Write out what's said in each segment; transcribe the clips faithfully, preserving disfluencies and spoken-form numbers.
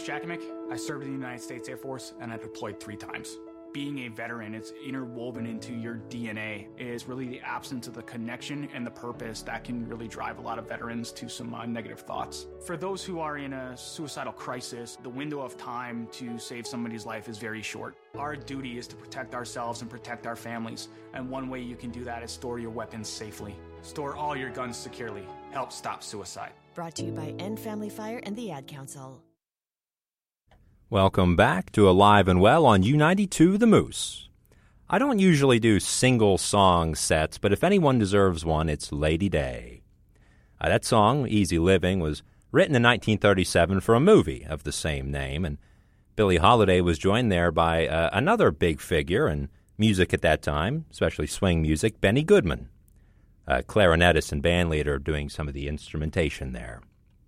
Jakimick. I served in the United States Air Force, and I deployed three times. Being a veteran, it's interwoven into your D N A, is really the absence of the connection and the purpose that can really drive a lot of veterans to some uh, negative thoughts. For those who are in a suicidal crisis, the window of time to save somebody's life is very short. Our duty is to protect ourselves and protect our families, and one way you can do that is store your weapons safely. Store all your guns securely. Help stop suicide. Brought to you by End Family Fire and the Ad Council. Welcome back to Alive and Well on U ninety-two The Moose. I don't usually do single song sets, but if anyone deserves one, it's Lady Day. Uh, that song, Easy Living, was written in nineteen thirty-seven for a movie of the same name, and Billie Holiday was joined there by uh, another big figure in music at that time, especially swing music, Benny Goodman, a clarinetist and bandleader doing some of the instrumentation there.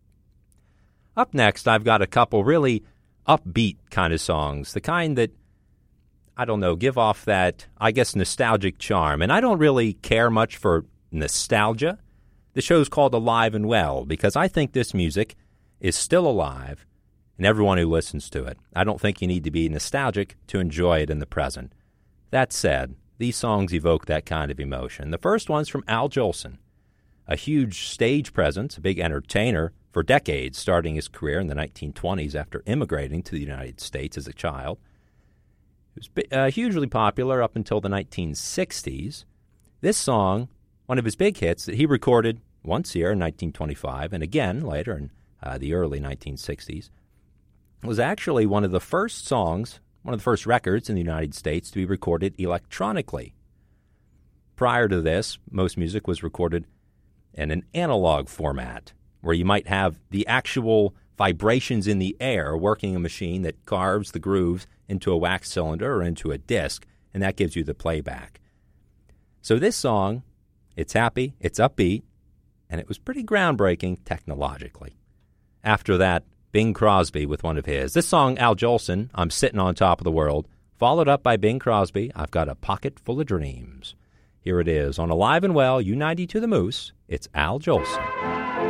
Up next, I've got a couple really upbeat kind of songs, the kind that, I don't know, give off that, I guess, nostalgic charm. And I don't really care much for nostalgia. The show's called Alive and Well because I think this music is still alive in everyone who listens to it. I don't think you need to be nostalgic to enjoy it in the present. That said, these songs evoke that kind of emotion. The first one's from Al Jolson, a huge stage presence, a big entertainer for decades, starting his career in the nineteen twenties after immigrating to the United States as a child. It was uh, hugely popular up until the nineteen sixties. This song, one of his big hits that he recorded once here in nineteen twenty-five and again later in uh, the early nineteen sixties, was actually one of the first songs, one of the first records in the United States to be recorded electronically. Prior to this, most music was recorded in an analog format, where you might have the actual vibrations in the air working a machine that carves the grooves into a wax cylinder or into a disc, and that gives you the playback. So this song, it's happy, it's upbeat, and it was pretty groundbreaking technologically. After that, Bing Crosby with one of his. This song, Al Jolson, I'm Sitting on Top of the World, followed up by Bing Crosby, I've Got a Pocket Full of Dreams. Here it is on Alive and Well, U ninety-two The Moose, it's Al Jolson.